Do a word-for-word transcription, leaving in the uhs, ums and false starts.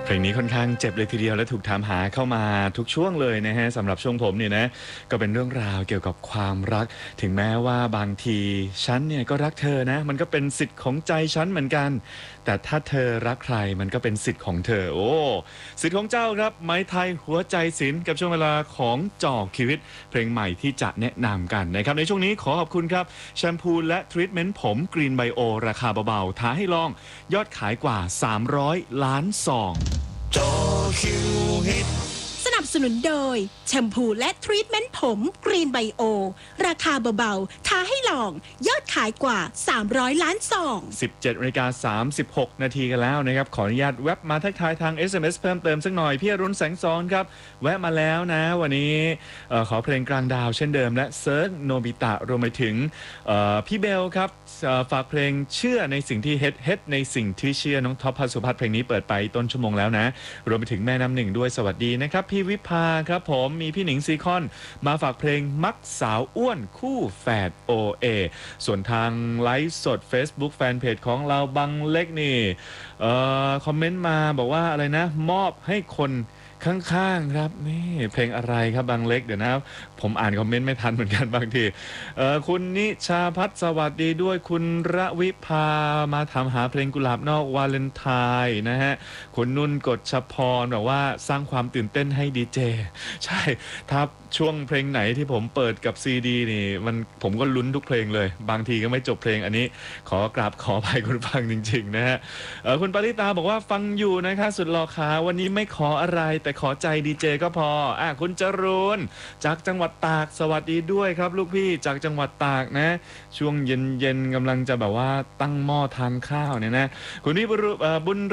เพลงนี้ค่อนข้างเจ็บเลยทีเดียวและถูกถามหาเข้ามาทุกช่วงเลยนะฮะสำหรับช่วงผมเนี่ยนะก็เป็นเรื่องราวเกี่ยวกับความรักถึงแม้ว่าบางทีฉันเนี่ยก็รักเธอนะมันก็เป็นสิทธิ์ของใจฉันเหมือนกันแต่ถ้าเธอรักใครมันก็เป็นสิทธิ์ของเธอโอ้สิทธิ์ของเจ้าครับไม้ไทยหัวใจศิลป์กับช่วงเวลาของจ่อชีวิตเพลงใหม่ที่จะแนะนำกันนะครับในช่วงนี้ขอขอบคุณครับแชมพูและทรีทเมนต์ผมกรีนไบโอราคาเบาๆท้าให้ลองยอดขายกว่าสามร้อยล้านซองจอคิวฮิตสนับสนุนโดยแชมพูและทรีทเมนต์ผมกรีนไบโอราคาเบาๆท้าให้ลองยอดขายกว่าสามร้อยล้านซองสิบเจ็ดนาฬิกาสามสิบหกนาทีกันแล้วนะครับขออนุญาตแวะมาทักทายทาง เอส เอ็ม เอส เพิ่มเติมสักหน่อยพี่อรุณแสงซ้อนครับแวะมาแล้วนะวันนี้ขอเพลงกลางดาวเช่นเดิมและเซิร์ชโนบิตะรวมไปถึงพี่เบลครับฝากเพลงเชื่อในสิ่งที่เฮ็ดเฮ็ดในสิ่งที่เชื่อน้องท็อปพัสุพัฒน์เพลงนี้เปิดไปต้นชั่วโมงแล้วนะรวมไปถึงแม่น้ำหนึ่งด้วยสวัสดีนะครับพี่วิภาครับผมมีพี่หนิงซีคอนมาฝากเพลงมักสาวอ้วนคู่แฝด โอ เอ ส่วนทางไลฟ์สด Facebook แฟนเพจของเราบังเล็กนี่เอ่อคอมเมนต์มาบอกว่าอะไรนะมอบให้คนข้างๆครับนี่เพลงอะไรครับบางเล็กเดี๋ยวนะผมอ่านคอมเมนต์ไม่ทันเหมือนกันบางทีเอ่อคุณนิชาพัฒน์สวัสดีด้วยคุณระวิภามาถามหาเพลงกุหลาบนอกวาเลนไทน์นะฮะคุณนุ่นกฎชพรบอกว่าสร้างความตื่นเต้นให้ดีเจใช่ถ้าช่วงเพลงไหนที่ผมเปิดกับซีดีนี่มันผมก็ลุ้นทุกเพลงเลยบางทีก็ไม่จบเพลงอันนี้ขอกราบขออภัยคุณฟังจริงๆนะฮะเอ่อคุณปริตาบอกว่าฟังอยู่นะคะสุดหล่อขาวันนี้ไม่ขออะไรแต่ขอใจดีเจก็พออ่ะคุณจรูนจากจังหวัดตากสวัสดีด้วยครับลูกพี่จากจังหวัดตากนะช่วงเย็นๆกำลังจะแบบว่าตั้งหม้อทานข้าวเนี่ยนะคุณพี่บุญ